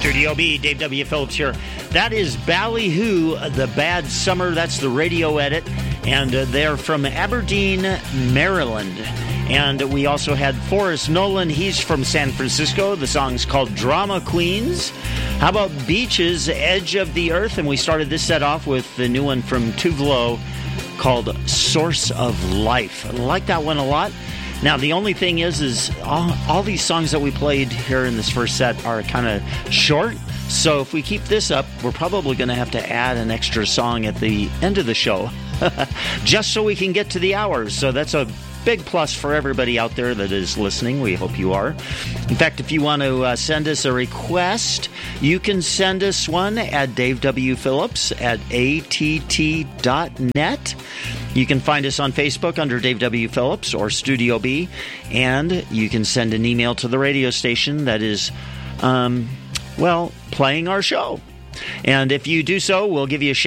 Studio B, Dave W. Phillips here. That is Ballyhoo, The Bad Summer. That's the radio edit. And they're from Aberdeen, Maryland. And we also had Forrest Nolan. He's from San Francisco. The song's called Drama Queens. How about Beaches, Edge of the Earth? And we started this set off with the new one from Tuvlo called Source of Life. I like that one a lot. Now, the only thing is all these songs that we played here in this first set are kind of short. So if we keep this up, we're probably going to have to add an extra song at the end of the show just so we can get to the hours. So that's a big plus for everybody out there that is listening. We hope you are. In fact, if you want to send us a request, you can send us one at Dave W. Phillips at att.net. You can find us on Facebook under Dave W. Phillips or Studio B, and you can send an email to the radio station that is, playing our show. And if you do so, we'll give you a shout